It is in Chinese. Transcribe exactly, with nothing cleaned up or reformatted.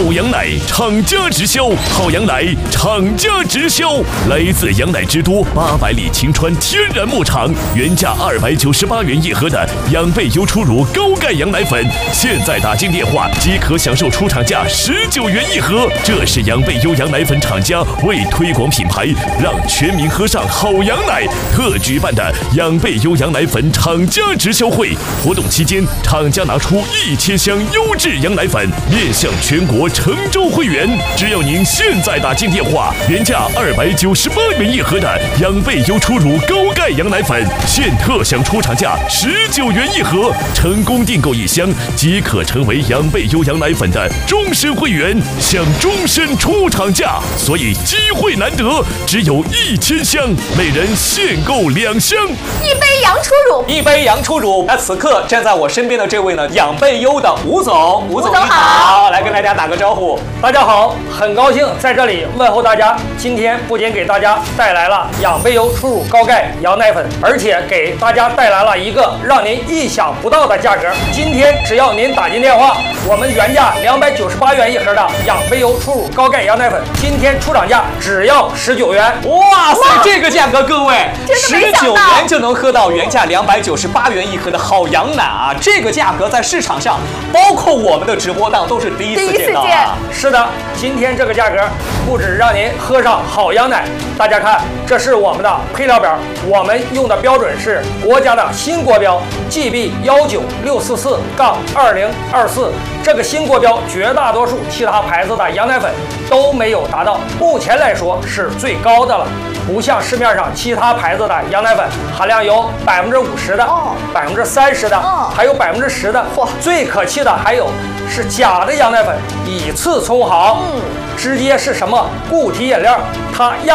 羊奶厂家直销，好羊奶厂家直销，来自羊奶之都八百里晴川天然牧场，原价二百九十八元一盒的养贝优初乳高钙羊奶粉，现在打进电话即可享受出厂价十九元一盒。这是养贝优羊奶粉厂家为推广品牌，让全民喝上好羊奶特举办的养贝优羊奶粉厂家直销会。活动期间，厂家拿出一千箱优质羊奶粉，面向全国诚州会员。只要您现在打进电话，原价二百九十八元一盒的养贝优初乳高钙羊奶粉，现特享出厂价十九元一盒。成功订购一箱，即可成为养贝优羊奶粉的终身会员，享终身出厂价。所以机会难得，只有一千箱，每人限购两箱。 一杯羊初乳， 一杯羊初乳。那此刻站在我身边的这位呢，养贝优的吴总，吴总你好，来跟大家打个招呼。 大家好，很高兴在这里问候大家。今天不仅给大家带来了养贝优初乳高钙羊奶粉，而且给大家带来了一个让您意想不到的价格。今天只要您打进电话，我们原价两百九十八元一盒的养贝优初乳高钙羊奶粉，今天出厂价只要十九元。 哇塞，这个价格各位， 十九元就能喝到原价两百九十八元一盒的好羊奶啊！这个价格在市场上，包括我们的直播档都是第一次见到啊。 是的，今天这个价格不止让您喝上好羊奶，大家看，这是我们的配料表，我们用的标准是国家的新国标 G B 一九六四四杠二零二四。这个新国标，绝大多数其他牌子的羊奶粉都没有达到，目前来说是最高的了。不像市面上其他牌子的羊奶粉，含量有百分之五十的、百分之三十的，还有百分之十的。嚯！最可气的还有是假的羊奶粉，以次充好，嗯，直接是什么固体饮料，它压。